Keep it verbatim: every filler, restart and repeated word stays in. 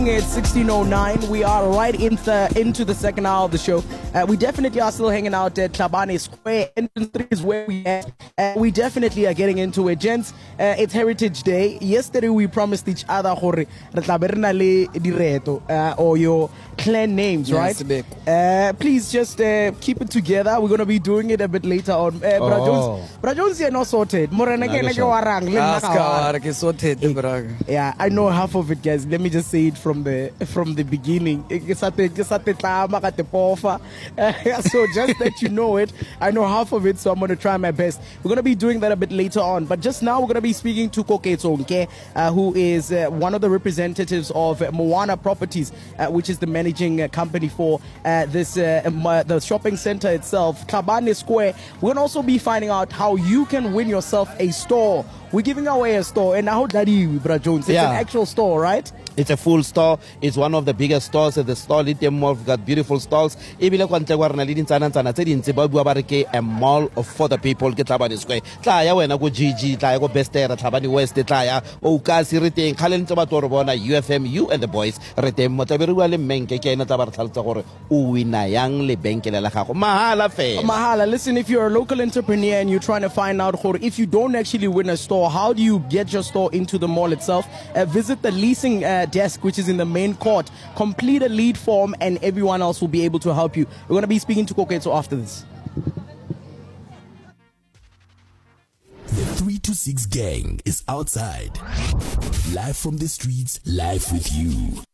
It's sixteen oh nine. We are right in the, into the second hour of the show. Uh, we definitely are still hanging out at Tlhabane Square. Entrance three is where we at. Uh, we definitely are getting into it. Gents, uh, it's Heritage Day. Yesterday we promised each other gore re tla be re na le direto, uh, or your clan names, right? Yes, uh, please just uh, keep it together. We're going to be doing it a bit later on. Uh, Bra Oh. Jones, Bra Jones, you're not sorted. Morena ke ne ke warang, le nna ka warang. Aska, ke sorted, bra. Yeah, I know half of it, guys. Let me just say it from the from the beginning. Ke sa te- ke sa te tlama ka te pofa. Uh, So just that you know it, I know half of it, so I'm going to try my best. We're going to be doing that a bit later on. But just now, we're going to be speaking to Koketso Nke, uh, who is uh, one of the representatives of uh, Moana Properties, uh, which is the managing uh, company for uh, this uh, um, uh, the shopping center itself, Tlhabane Square. We're going to also be finding out how you can win yourself a store. We're giving away a store, and I hope that you, Bra Jones, it's Yeah. an actual store, right? It's a full store. It's one of the biggest stores at the store. Lithium Mall, we've got beautiful stalls. Ebile kwa ntle kwa rena le dintsana ntsana tse dintsi ba bua ba re ke a mall for the people ke Tlhabane Square. Tla ya wena go G G, tla ya go Bestera, Tlhabane West, tla ya Okasi re teng. Khale ntse ba tlo re bona U F M, you and the boys re teng mo tla be re bua le Menke ke ena tla ba re tlhalotsa gore o wina yang le benkele la gago mahala fela. Mahala, listen, if you're a local entrepreneur and you're trying to find out, gore, if you don't actually win a store, how do you get your store into the mall itself? Uh, visit the leasing uh, desk, which is in the main court. Complete a lead form, and everyone else will be able to help you. We're going to be speaking to Koketso after this. The three to six gang is outside. Live from the streets, live with you.